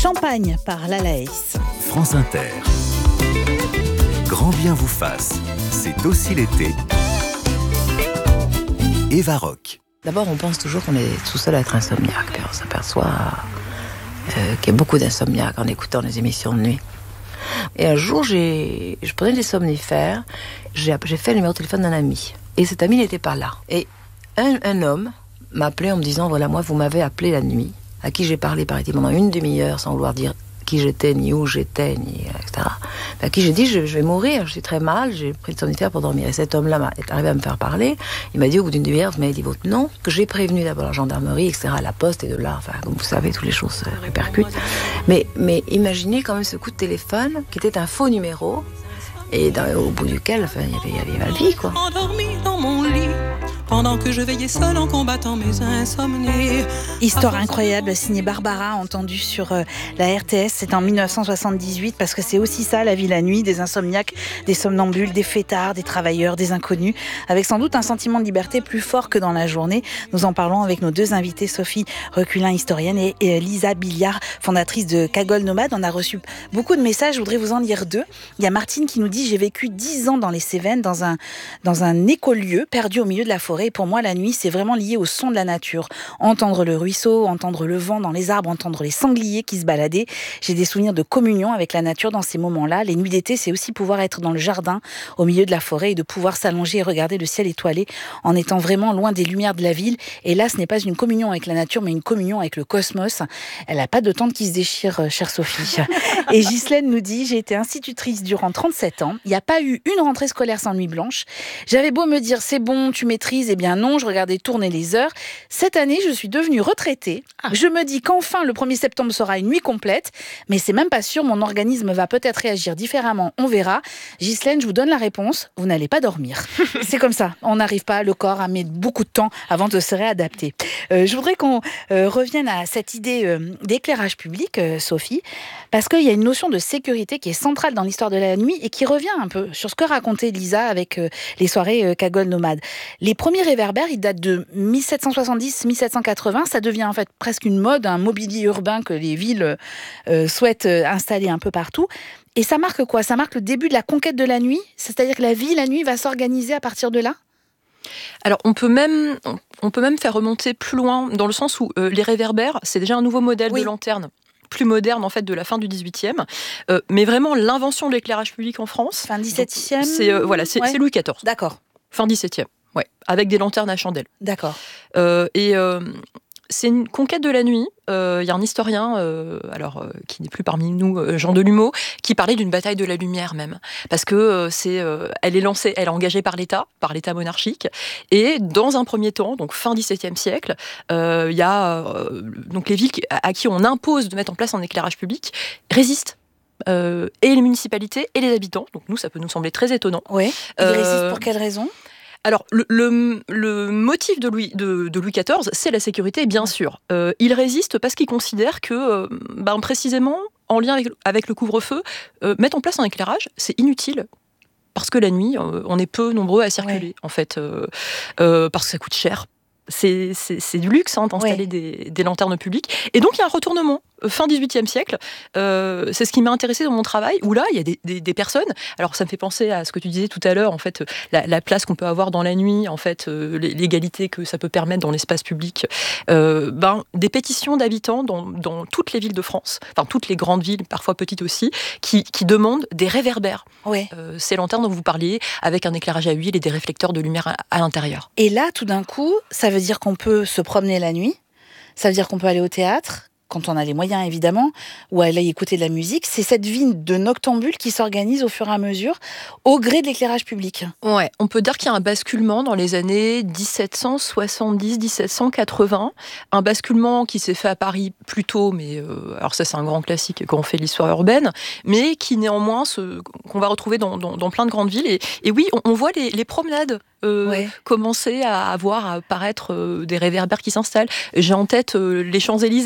Champagne par Lalaïs. France Inter. Grand bien vous fasse, c'est aussi l'été. Eva Rock. D'abord, on pense toujours qu'on est tout seul à être insomniaque. Puis on s'aperçoit qu'il y a beaucoup d'insomniaques en écoutant les émissions de nuit. Et un jour, je prenais des somnifères. J'ai fait le numéro de téléphone d'un ami. Et cet ami n'était pas là. Et un homme m'a appelé en me disant, voilà, moi, vous m'avez appelé la nuit, à qui j'ai parlé, paraît-il, pendant une demi-heure, sans vouloir dire qui j'étais, ni où j'étais, ni etc. À qui j'ai dit, je vais mourir, je suis très mal, j'ai pris le somnifère pour dormir. Et cet homme-là est arrivé à me faire parler. Il m'a dit, au bout d'une demi-heure, vous m'avez dit votre nom, que j'ai prévenu d'abord la gendarmerie, etc., la poste, et de là, enfin, comme vous savez, toutes les choses se répercutent. Mais imaginez quand même ce coup de téléphone, qui était un faux numéro, et au bout duquel, enfin, il y avait ma vie, quoi. Endormi dans mon lit, pendant que je veillais seul en combattant mes insomnies. Histoire incroyable, signée Barbara, entendue sur la RTS. C'est en 1978, parce que c'est aussi ça, la vie la nuit, des insomniaques, des somnambules, des fêtards, des travailleurs, des inconnus, avec sans doute un sentiment de liberté plus fort que dans la journée. Nous en parlons avec nos deux invités, Sophie Reculin, historienne, et Lisa Billiard, fondatrice de Cagole Nomade. On a reçu beaucoup de messages, je voudrais vous en lire deux. Il y a Martine qui nous dit, j'ai vécu 10 ans dans les Cévennes, dans un écolieu perdu au milieu de la forêt. Et pour moi, la nuit, c'est vraiment lié au son de la nature. Entendre le ruisseau, entendre le vent dans les arbres, entendre les sangliers qui se baladaient. J'ai des souvenirs de communion avec la nature dans ces moments-là. Les nuits d'été, c'est aussi pouvoir être dans le jardin, au milieu de la forêt, et de pouvoir s'allonger et regarder le ciel étoilé en étant vraiment loin des lumières de la ville. Et là, ce n'est pas une communion avec la nature, mais une communion avec le cosmos. Elle n'a pas de tente qui se déchire, chère Sophie. Et Ghislaine nous dit, j'ai été institutrice durant 37 ans. Il n'y a pas eu une rentrée scolaire sans nuit blanche. J'avais beau me dire, c'est bon, tu maîtrises, eh bien non, je regardais tourner les heures. Cette année, je suis devenue retraitée. Je me dis qu'enfin, le 1er septembre sera une nuit complète, mais c'est même pas sûr, mon organisme va peut-être réagir différemment, on verra. Ghislaine, je vous donne la réponse, vous n'allez pas dormir. C'est comme ça, on n'arrive pas, le corps a mis beaucoup de temps avant de se réadapter. Je voudrais qu'on revienne à cette idée d'éclairage public, Sophie, parce qu'il y a une notion de sécurité qui est centrale dans l'histoire de la nuit et qui revient un peu sur ce que racontait Lisa avec les soirées Cagole Nomade. Les premiers réverbères, ils datent de 1770-1780. Ça devient en fait presque une mode, un mobilier urbain que les villes souhaitent installer un peu partout. Et ça marque quoi ? Ça marque le début de la conquête de la nuit ? C'est-à-dire que la vie, la nuit, va s'organiser à partir de là ? Alors, on peut même faire remonter plus loin, dans le sens où les réverbères, c'est déjà un nouveau modèle de lanterne, plus moderne en fait de la fin du 18e, mais vraiment l'invention de l'éclairage public en France. Fin 17e. C'est Louis XIV. D'accord. Fin 17e. Ouais, avec des lanternes à chandelle. D'accord. C'est une conquête de la nuit. Il y a un historien, qui n'est plus parmi nous, Jean Delumeau, qui parlait d'une bataille de la lumière même, parce que elle est engagée par l'État monarchique, et dans un premier temps, donc fin XVIIe siècle, il y a donc les villes à qui on impose de mettre en place un éclairage public résistent. Et les municipalités et les habitants. Donc nous, ça peut nous sembler très étonnant. Oui. Ils résistent pour quelle raison ? Alors, le motif de Louis XIV, c'est la sécurité, bien sûr. Il résiste parce qu'il considère que, précisément, en lien avec le couvre-feu, mettre en place un éclairage, c'est inutile. Parce que la nuit, on est peu nombreux à circuler, en fait. Parce que ça coûte cher. C'est du luxe d'installer des lanternes publiques. Et donc, il y a un retournement. Fin 18e siècle, c'est ce qui m'a intéressé dans mon travail, où là, il y a des personnes, alors ça me fait penser à ce que tu disais tout à l'heure, en fait, la place qu'on peut avoir dans la nuit, en fait, l'égalité que ça peut permettre dans l'espace public, des pétitions d'habitants dans toutes les villes de France, enfin toutes les grandes villes, parfois petites aussi, qui demandent des réverbères. Oui. Ces lanternes dont vous parliez, avec un éclairage à huile et des réflecteurs de lumière à l'intérieur. Et là, tout d'un coup, ça veut dire qu'on peut se promener la nuit, ça veut dire qu'on peut aller au théâtre, quand on a les moyens évidemment, ou aller écouter de la musique. C'est cette vie de noctambule qui s'organise au fur et à mesure, au gré de l'éclairage public. Ouais, on peut dire qu'il y a un basculement dans les années 1770-1780, un basculement qui s'est fait à Paris plus tôt, mais alors ça c'est un grand classique quand on fait l'histoire urbaine, mais qui néanmoins qu'on va retrouver dans plein de grandes villes. Et oui, on voit les promenades commencer à voir apparaître des réverbères qui s'installent. J'ai en tête les Champs-Élysées,